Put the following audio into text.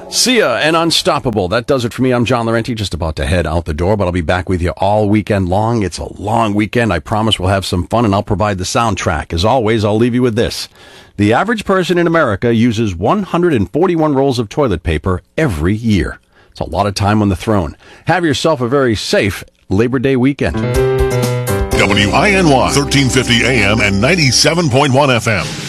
Sia and Unstoppable. That does it for me. I'm John Laurenti, just about to head out the door, but I'll be back with you all weekend long. It's a long weekend. I promise we'll have some fun, and I'll provide the soundtrack. As always, I'll leave you with this. The average person in America uses 141 rolls of toilet paper every year. It's a lot of time on the throne. Have yourself a very safe Labor Day weekend. WINY 1350 AM and 97.1 FM.